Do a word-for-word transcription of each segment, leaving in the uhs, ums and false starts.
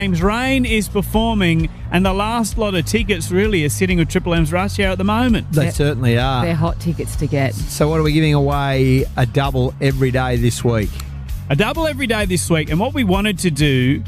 James Rain is performing, and the last lot of tickets really are sitting with Triple M's Rush Hour at the moment. They They're- certainly are. They're hot tickets to get. So what are we giving away? A double every day this week. A double every day this week, and what we wanted to do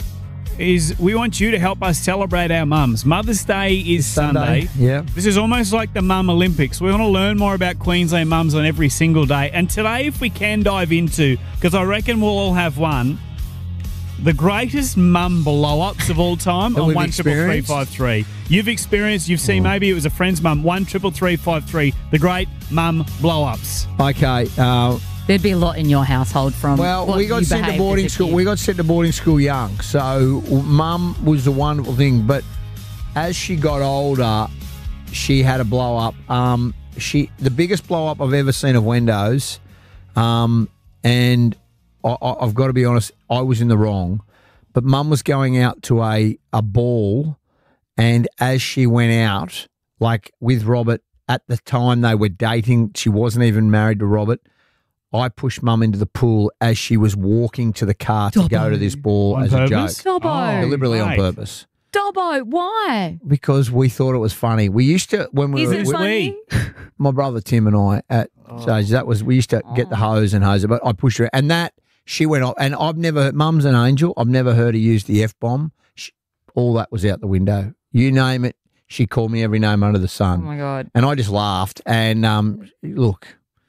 is we want you to help us celebrate our mums. Mother's Day is Sunday. Sunday, yeah. This is almost like the Mum Olympics. We want to learn more about Queensland mums on every single day. And today, if we can dive into, because I reckon we'll all have one, the greatest mum blow-ups of all time That on we've one triple three experienced? five three. You've experienced, you've seen, maybe it was a friend's mum, one triple three five three, the great mum blow-ups. Okay. Uh, There'd be a lot in your household from. well, what we got you sent to behaved boarding as a school. kid. We got sent to boarding school young, so Mum was the wonderful thing. But as she got older, she had a blow up. Um, she the biggest blow up I've ever seen of Wendo's, um, and I, I, I've got to be honest, I was in the wrong. But Mum was going out to a a ball, and as she went out, like with Robert at the time they were dating, she wasn't even married to Robert. I pushed Mum into the pool as she was walking to the car to go to this ball On as purpose? a joke. Dobbo. Deliberately on right. purpose. Dobbo, why? Because we thought it was funny. We used to, when we Is were, it we- funny? my brother Tim and I at stage, that was, we used to get the hose and hose it, but I pushed her. And that, she went off. And I've never, Mum's an angel. I've never heard her use the F-bomb. She, all that was out the window. You name it, she called me every name under the Oh sun. my God. And I just laughed. And um, look,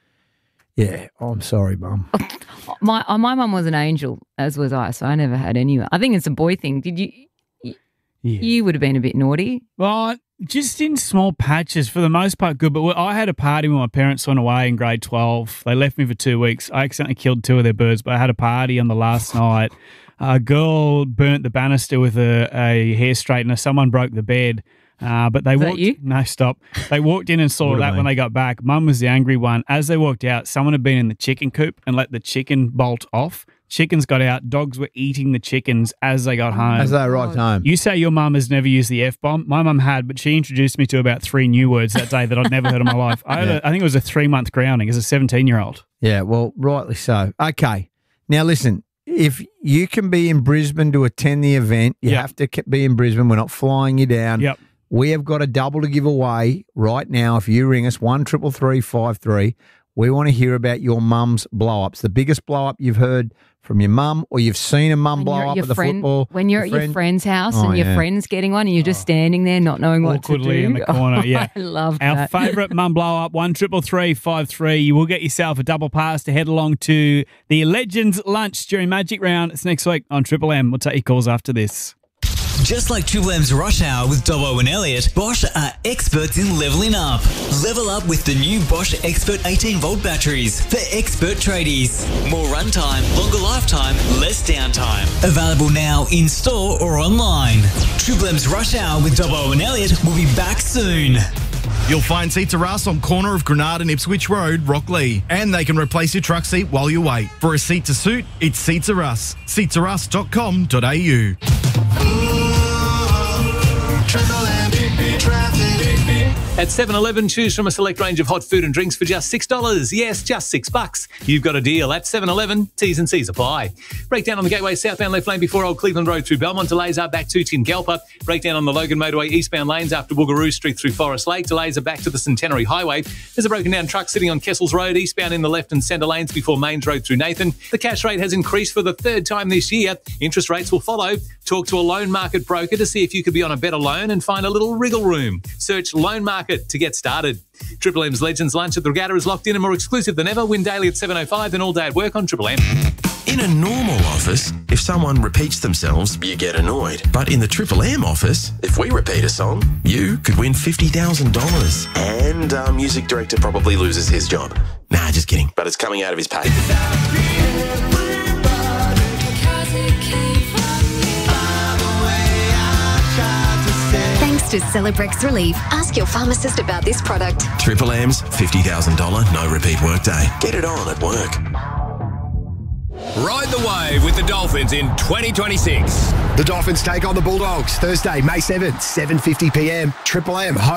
yeah, I'm sorry, Mum. My uh, my mum was an angel, as was I, so I never had anyone. I think it's a boy thing. Did you? Yeah. You would have been a bit naughty. Well, just in small patches, for the most part, good. But I had a party when my parents went away in grade twelve. They left me for two weeks. I accidentally killed two of their birds, but I had a party on the last night. A girl burnt the banister with a, a hair straightener. Someone broke the bed. Uh, but they that walked. you? No, stop. They walked in and saw Would've that been. when they got back. Mum was the angry one. As they walked out, someone had been in the chicken coop and let the chicken bolt off. Chickens got out. Dogs were eating the chickens as they got home. As they arrived home. You say your mum has never used the F-bomb. My mum had, but she introduced me to about three new words that day that I'd never heard in my life. I, had a, I think it was a three-month grounding as a seventeen-year-old. Yeah, well, rightly so. Okay. Now, listen, if you can be in Brisbane to attend the event, you Yep. have to ke- be in Brisbane. We're not flying you down. Yep. We have got a double to give away right now. If you ring us, one triple three five three, we want to hear about your mum's blow-ups, the biggest blow-up you've heard from your mum or you've seen a mum When blow you're at up your at the friend, football. when you're at your friend- friend's house Oh, and your yeah. friend's getting one and you're just standing there not knowing what to do. Awkwardly in the corner, yeah. I love Our that. favourite mum blow-up, one triple three five three. You will get yourself a double pass to head along to the Legends Lunch during Magic Round. It's next week on Triple M. We'll take your calls after this. Just like Triple M's Rush Hour with Dobbo and Elliot, Bosch are experts in leveling up. Level up with the new Bosch Expert eighteen volt batteries for expert tradies. More runtime, longer lifetime, less downtime. Available now in store or online. Triple M's Rush Hour with Dobbo and Elliot will be back soon. You'll find Seats Are Us on corner of Granada and Ipswich Road, Rockley. And they can replace your truck seat while you wait. For a seat to suit, it's Seats Are Us. seats are us dot com dot a u. At seven eleven, choose from a select range of hot food and drinks for just six dollars. Yes, just six bucks. You've got a deal at seven eleven. T's and C's apply. Breakdown on the Gateway southbound left lane before Old Cleveland Road through Belmont. Delays are back to Tingalpa. Breakdown on the Logan Motorway eastbound lanes after Woogaroo Street through Forest Lake. Delays are back to the Centenary Highway. There's a broken down truck sitting on Kessels Road eastbound in the left and centre lanes before Mains Road through Nathan. The cash rate has increased for the third time this year. Interest rates will follow. Talk to a loan market broker to see if you could be on a better loan and find a little wriggle room. Search Loan Market to get started. Triple M's Legends Lunch at the Regatta is locked in and more exclusive than ever. Win daily at seven oh five and all day at work on Triple M. In a normal office, if someone repeats themselves, you get annoyed. But in the Triple M office, if we repeat a song, you could win fifty thousand dollars. And our music director probably loses his job. Nah, just kidding. But it's coming out of his pay. Thanks to Celebrex Relief. Ask your pharmacist about this product. Triple M's fifty thousand dollars no repeat workday. Get it on at work. Ride the wave with the Dolphins in twenty twenty-six. The Dolphins take on the Bulldogs Thursday, May seventh, seven fifty p m. Triple M.